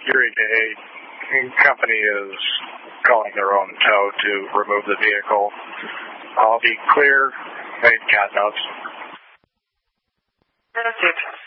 Erie Day company is calling their own tow to remove the vehicle. I'll be clear. Thank God knows. That's it.